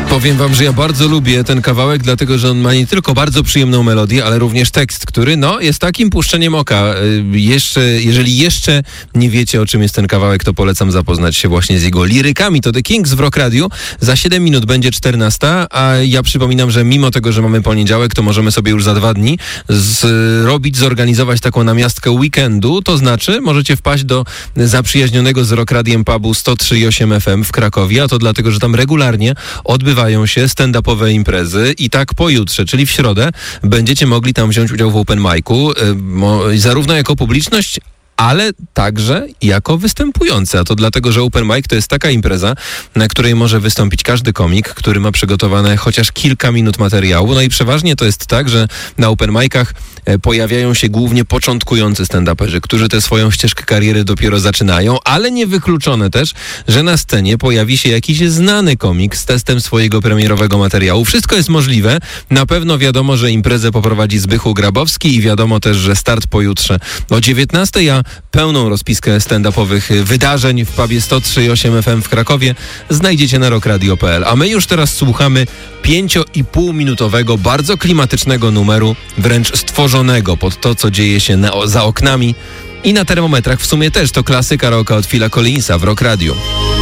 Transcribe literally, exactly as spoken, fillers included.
Powiem wam, że ja bardzo lubię ten kawałek, dlatego że on ma nie tylko bardzo przyjemną melodię, ale również tekst, który no jest takim puszczeniem oka. Jeszcze, jeżeli jeszcze nie wiecie, o czym jest ten kawałek, to polecam zapoznać się właśnie z jego lirykami. To The Kings w Rock Radio. Za siedem minut będzie czternasta, a ja przypominam, że mimo tego, że mamy poniedziałek, to możemy sobie już za dwa dni zrobić, zorganizować taką namiastkę weekendu. To znaczy, możecie wpaść do zaprzyjaźnionego z Rock Radiem pubu sto trzy i osiem F M w Krakowie, a to dlatego, że tam regularnie odbywają się stand-upowe imprezy i tak pojutrze, czyli w środę, będziecie mogli tam wziąć udział w open micu, yy, zarówno jako publiczność, ale także jako występujący. A to dlatego, że open mic to jest taka impreza, na której może wystąpić każdy komik, który ma przygotowane chociaż kilka minut materiału. No i przeważnie to jest tak, że na open micach pojawiają się głównie początkujący stand-uperzy, którzy tę swoją ścieżkę kariery dopiero zaczynają, ale niewykluczone też, że na scenie pojawi się jakiś znany komik z testem swojego premierowego materiału. Wszystko jest możliwe. Na pewno wiadomo, że imprezę poprowadzi Zbychu Grabowski i wiadomo też, że start pojutrze o dziewiętnastej, a pełną rozpiskę stand-upowych wydarzeń w pubie sto trzy i osiem F M w Krakowie znajdziecie na rock radio kropka p l. A my już teraz słuchamy pięcio i pół minutowego, bardzo klimatycznego numeru, wręcz stworzonego pod to, co dzieje się na, za oknami i na termometrach. W sumie też to klasyka rocka od Phila Collinsa w Rock Radio.